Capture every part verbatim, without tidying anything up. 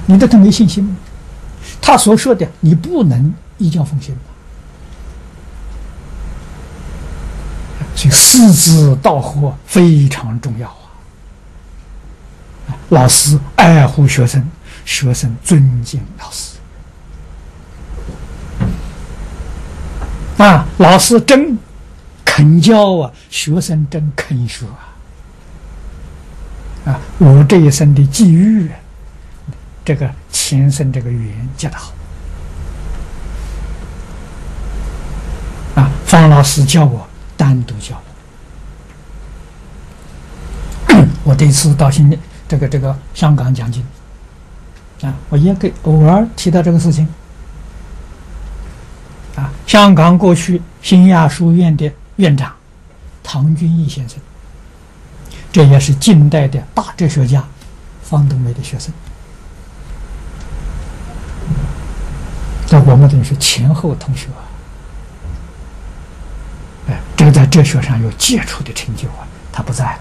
你对他没信心吗？他所说的你不能依教奉行吗？所以师之道合非常重要啊！老师爱护学生，学生尊敬老师啊！老师真肯教啊，学生真肯学啊！啊，我这一生的际遇，这个前生这个缘结得好啊！方老师教我，单独教我。我这次到新这个这个香港讲经啊，我也给偶尔提到这个事情啊。香港过去新亚书院的院长唐君毅先生，这也是近代的大哲学家方东梅的学生。那我们等于是前后同学啊，哎，这个在哲学上有杰出的成就啊，他不在了。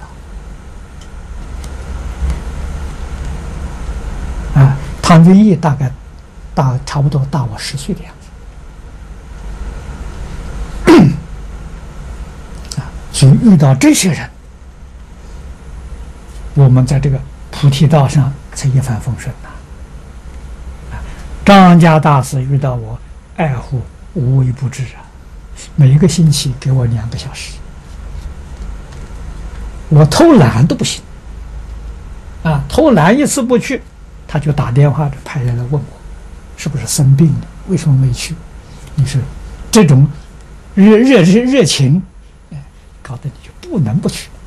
啊，唐君毅大概大差不多大我十岁的样子，啊，所以遇到这些人，我们在这个菩提道上才一帆风顺呐。啊，张家大师遇到我，爱护无微不至啊，每一个星期给我两个小时，我偷懒都不行，啊，偷懒一次不去。他就打电话派人来问我，是不是生病了？为什么没去？你是这种热热热热情，哎，搞得你就不能不去。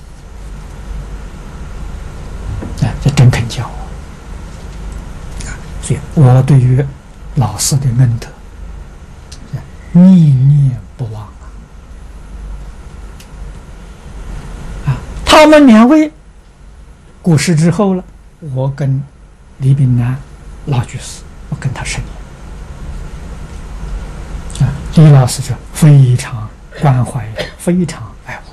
哎，这真肯教我。所以我对于老师的恩德，念念不忘啊！啊，他们两位过世之后了，我跟李炳南老居士，我跟他十年啊，李老师就非常关怀，非常爱护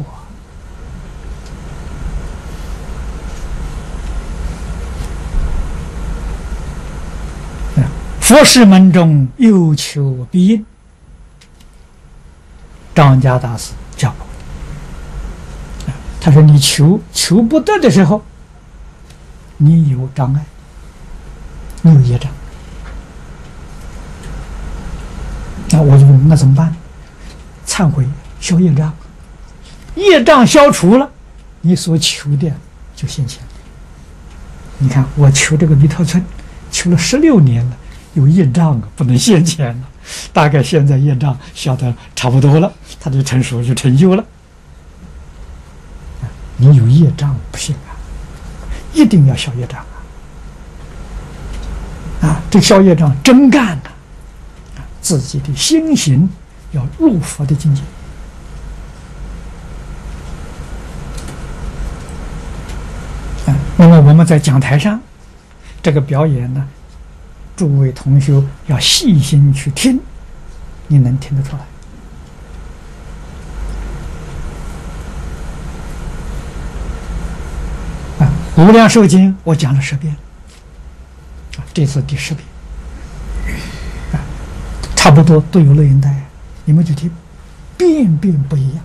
啊。佛事门中有求必应，张家大师教我，他说你求求不得的时候，你有障碍，你有业障，那我就问，那怎么办？忏悔，消业障，业障消除了，你所求的就现前。你看我求这个弥陀村，求了十六年了，有业障不能现前了，大概现在业障消得差不多了，它就成熟就成就了。你有业障不行啊，一定要消业障啊！啊，这消业障真干的，啊，自己的心行要入佛的境界。啊，那么我们在讲台上这个表演呢，诸位同学要细心去听，你能听得出来。无量寿经我讲了十遍，啊，这次第十遍，啊，差不多都有录音带，你们就听，遍遍不一样，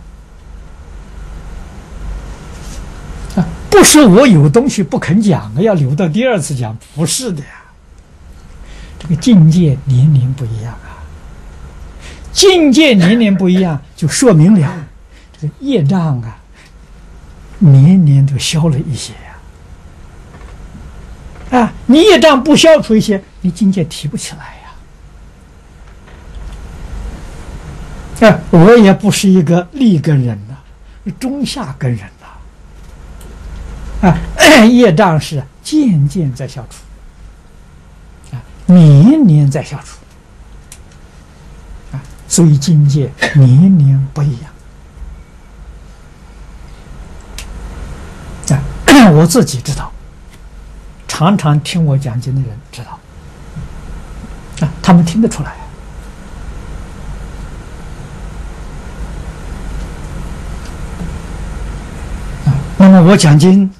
啊，不是我有东西不肯讲，要留到第二次讲，不是的呀，这个境界年龄不一样啊，境界年龄不一样，就说明了这个业障啊，年年都消了一些。啊，你业障不消除一些，你境界提不起来呀。啊，我也不是一个立根人呐、啊，中下根人呐、啊。啊，业障是渐渐在消除，啊，年年在消除，啊，所以境界年年不一样。啊，我自己知道。常常听我讲经的人知道，啊，他们听得出来。啊，那么我讲经